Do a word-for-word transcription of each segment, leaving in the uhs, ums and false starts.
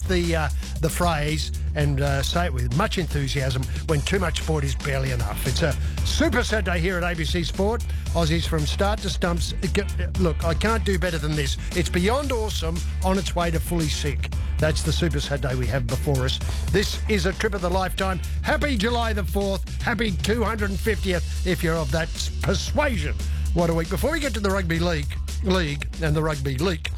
the uh, the phrase and uh, say it with much enthusiasm, when too much sport is barely enough. It's a Super Saturday here at A B C Sport. Aussies from start to stumps. Look, I can't do better than this. It's beyond awesome, on its way to fully sick. That's the Super Saturday we have before us. This is a trip of the lifetime. Happy July the fourth. Happy two hundred fiftieth if you're of that persuasion. What a week. Before we get to the Rugby League, league and the Rugby League,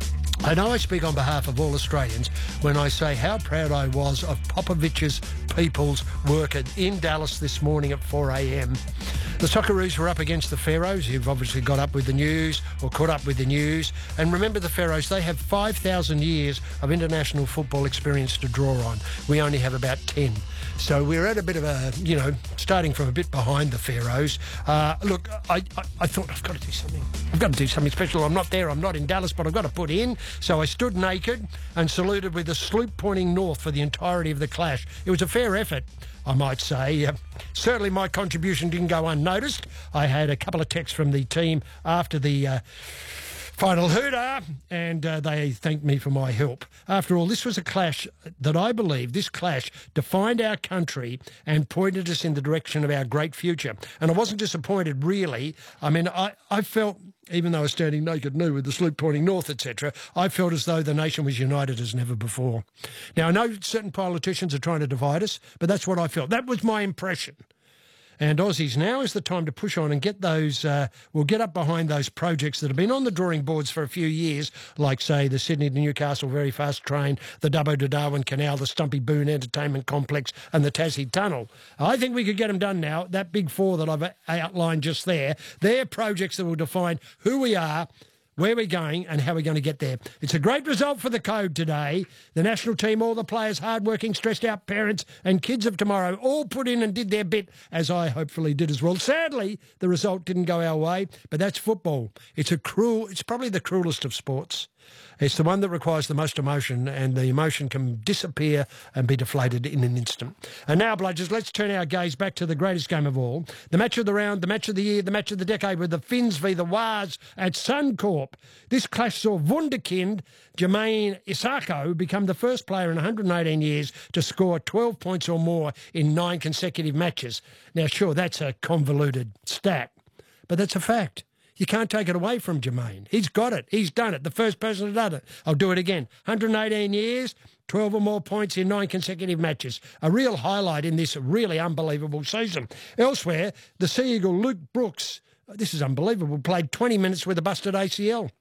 I know I speak on behalf of all Australians when I say how proud I was of Popovich's people's work in Dallas this morning at four a m. The Socceroos were up against the Pharaohs. You've obviously got up with the news or caught up with the news. And remember the Pharaohs, they have five thousand years of international football experience to draw on. We only have about ten. So we're at a bit of a, you know, starting from a bit behind the Pharaohs. Uh, look, I, I, I thought I've got to do something. I've got to do something special. I'm not there. I'm not in Dallas, but I've got to put in. So I stood naked and saluted with a salute pointing north for the entirety of the clash. It was a fair effort, I might say. Uh, certainly my contribution didn't go unnoticed. I had a couple of texts from the team after the uh, final hooter, and uh, they thanked me for my help. After all, this was a clash that I believe, this clash defined our country and pointed us in the direction of our great future. And I wasn't disappointed, really. I mean, I, I felt, even though I was standing naked nude with the salute pointing north, et cetera, I felt as though the nation was united as never before. Now, I know certain politicians are trying to divide us, but that's what I felt. That was my impression. And Aussies, now is the time to push on and get those, uh, we'll get up behind those projects that have been on the drawing boards for a few years, like, say, the Sydney to Newcastle Very Fast Train, the Dubbo to Darwin Canal, the Stumpy Boone Entertainment Complex and the Tassie Tunnel. I think we could get them done now. That big four that I've outlined just there, they're projects that will define who we are, where we're going and how we're going to get there. It's a great result for the Code today. The national team, all the players, hard-working, stressed-out parents and kids of tomorrow all put in and did their bit, as I hopefully did as well. Sadly, the result didn't go our way, but that's football. It's a cruel, it's probably the cruelest of sports. It's the one that requires the most emotion, and the emotion can disappear and be deflated in an instant. And now, bludgers, let's turn our gaze back to the greatest game of all. The match of the round, the match of the year, the match of the decade with the Finns v the Wars at Suncorp. This clash saw Wunderkind Jermaine Isako become the first player in one hundred eighteen years to score twelve points or more in nine consecutive matches. Now, sure, that's a convoluted stat, but that's a fact. You can't take it away from Jermaine. He's got it. He's done it. The first person to done it. I'll do it again. one hundred eighteen years, twelve or more points in nine consecutive matches. A real highlight in this really unbelievable season. Elsewhere, the Sea Eagle Luke Brooks, this is unbelievable, played twenty minutes with a busted A C L.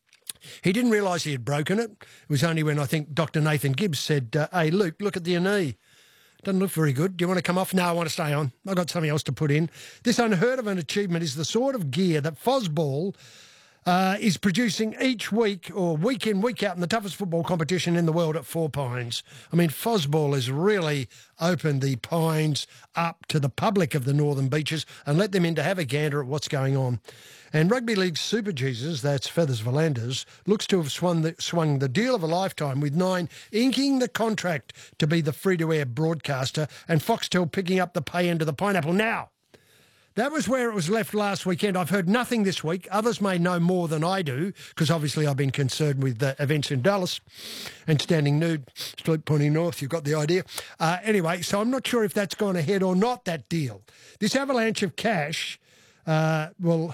He didn't realise he had broken it. It was only when I think Doctor Nathan Gibbs said, uh, hey, Luke, look at your knee. Doesn't look very good. Do you want to come off? No, I want to stay on. I've got something else to put in. This unheard of an achievement is the sort of gear that Fosball uh, is producing each week or week in, week out in the toughest football competition in the world at Four Pines. I mean, Fosball has really opened the Pines up to the public of the Northern Beaches and let them in to have a gander at what's going on. And Rugby League Super Jesus, that's Feathers Volanders, looks to have swung the, swung the deal of a lifetime, with Nine inking the contract to be the free-to-air broadcaster and Foxtel picking up the pay end of the pineapple. Now, that was where it was left last weekend. I've heard nothing this week. Others may know more than I do, because obviously I've been concerned with the events in Dallas and standing nude, salute pointing north. You've got the idea. Uh, anyway, so I'm not sure if that's gone ahead or not, that deal. This avalanche of cash, uh, well,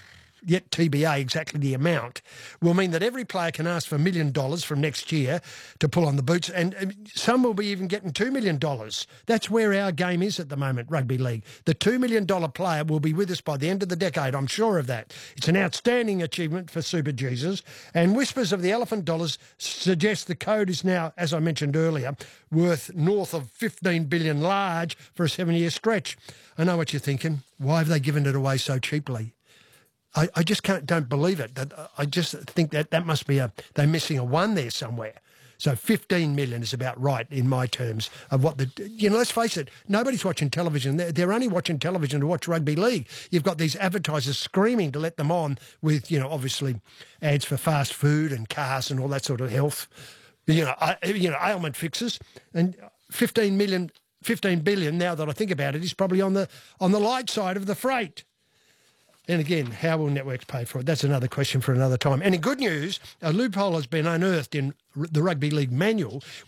yet T B A exactly the amount, will mean that every player can ask for a million dollars from next year to pull on the boots, and, and some will be even getting two million dollars. That's where our game is at the moment, rugby league. The two million dollars player will be with us by the end of the decade, I'm sure of that. It's an outstanding achievement for Super Jesus, and whispers of the elephant dollars suggest the Code is now, as I mentioned earlier, worth north of fifteen billion dollars large for a seven-year stretch. I know what you're thinking. Why have they given it away so cheaply? I, I just can't, don't believe it. That I just think that that must be a, they're missing a one there somewhere. So fifteen million is about right in my terms of what the, you know, let's face it, nobody's watching television. They're, they're only watching television to watch rugby league. You've got these advertisers screaming to let them on with, you know, obviously ads for fast food and cars and all that sort of health, you know, I, you know, ailment fixes. And fifteen million, fifteen billion, now that I think about it, is probably on the, on the light side of the freight. And again, how will networks pay for it? That's another question for another time. And in good news, a loophole has been unearthed in the Rugby League manual,